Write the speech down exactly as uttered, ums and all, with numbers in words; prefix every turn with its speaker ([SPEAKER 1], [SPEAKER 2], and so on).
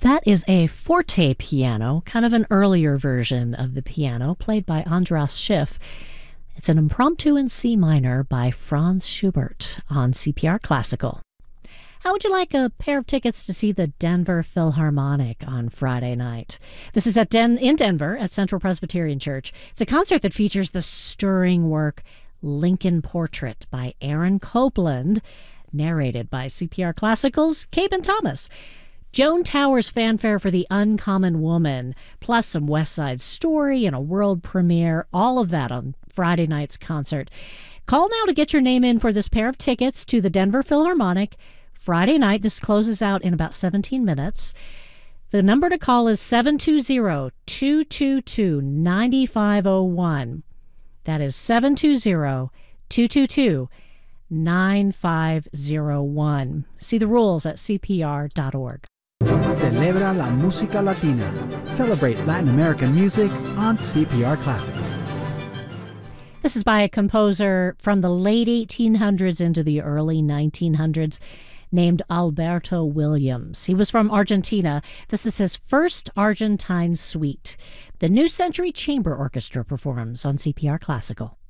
[SPEAKER 1] That is a forte piano, kind of an earlier version of the piano, played by Andras Schiff. It's an impromptu in C minor by Franz Schubert on C P R Classical. How would you like a pair of tickets to see the Denver Philharmonic on Friday night? This is at Den- in Denver at Central Presbyterian Church. It's a concert that features the stirring work Lincoln Portrait by Aaron Copland, narrated by C P R Classical's Caben Thomas. Joan Towers fanfare for The Uncommon Woman, plus some West Side Story and a world premiere, all of that on Friday night's concert. Call now to get your name in for this pair of tickets to the Denver Philharmonic Friday night. This closes out in about seventeen minutes. The number to call is seven two zero, two two two, nine five zero one. That is seven two zero, two two two, nine five zero one. See the rules at c p r dot org.
[SPEAKER 2] Celebra la música latina. Celebrate Latin American music on C P R Classical.
[SPEAKER 1] This is by a composer from the late eighteen hundreds into the early nineteen hundreds named Alberto Williams. He was from Argentina. This is his first Argentine suite. The New Century Chamber Orchestra performs on C P R Classical.